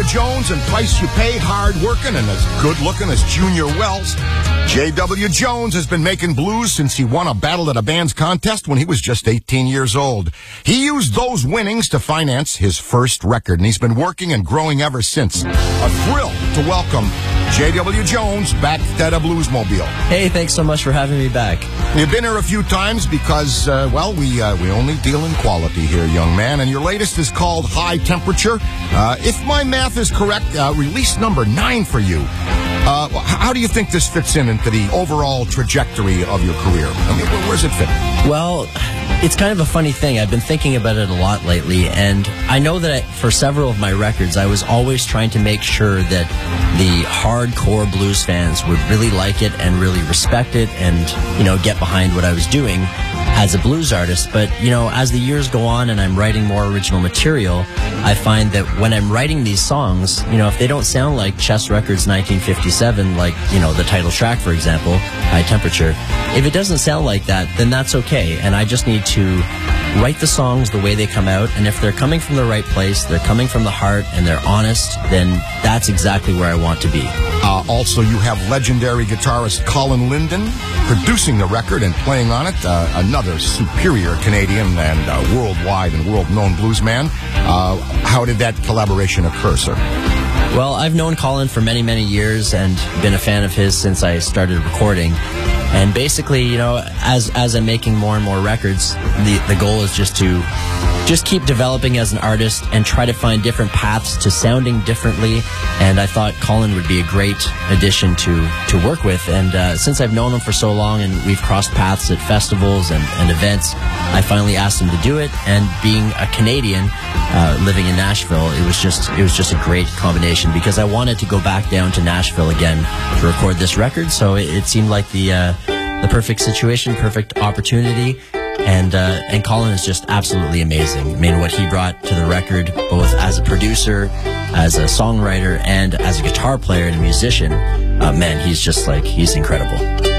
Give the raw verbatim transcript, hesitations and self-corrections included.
Jones and price you pay, hard-working and as good-looking as Junior Wells. J W. Jones has been making blues since he won a Battle at a Bands contest when he was just eighteen years old. He used those winnings to finance his first record, and he's been working and growing ever since. A thrill to welcome J W. Jones back to the Bluesmobile. Hey, thanks so much for having me back. You've been here a few times because, uh, well, we uh, we only deal in quality here, young man, and your latest is called High Temperature. Uh, if my math is correct, uh, release number nine for you. Uh, how do you think this fits in into the overall trajectory of your career? I mean, where, where's it fit? Well, it's kind of a funny thing. I've been thinking about it a lot lately, and I know that I, for several of my records, I was always trying to make sure that the hardcore blues fans would really like it and really respect it and, you know, get behind what I was doing as a blues artist. But, you know, as the years go on and I'm writing more original material, I find that when I'm writing these songs, you know, if they don't sound like Chess Records nineteen fifty-seven, like, you know, the title track, for example, High Temperature, if it doesn't sound like that, then that's okay. And I just need to write the songs the way they come out, and if they're coming from the right place, they're coming from the heart, and they're honest, then that's exactly where I want to be. Uh, also, you have legendary guitarist Colin Linden producing the record and playing on it, uh, another superior Canadian and uh, worldwide and world-known bluesman. Uh, how did that collaboration occur, sir? Well, I've known Colin for many, many years and been a fan of his since I started recording. And basically, you know, as as I'm making more and more records, the the goal is just to just keep developing as an artist and try to find different paths to sounding differently. And I thought Colin would be a great addition to to work with. And uh, since I've known him for so long and we've crossed paths at festivals and, and events, I finally asked him to do it. And being a Canadian uh, living in Nashville, it was just it was just a great combination because I wanted to go back down to Nashville again to record this record. So it, it seemed like the uh, the perfect situation, perfect opportunity. And uh, and Colin is just absolutely amazing. I mean, what he brought to the record, both as a producer, as a songwriter, and as a guitar player and a musician, uh, man, he's just like, he's incredible.